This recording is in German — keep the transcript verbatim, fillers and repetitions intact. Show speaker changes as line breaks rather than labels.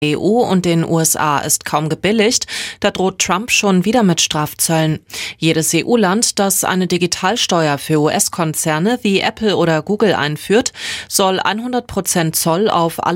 E U und den U S A ist kaum gebilligt, da droht Trump schon wieder mit Strafzöllen. Jedes E U-Land, das eine Digitalsteuer für U S-Konzerne wie Apple oder Google einführt, soll hundert Prozent Zoll auf alle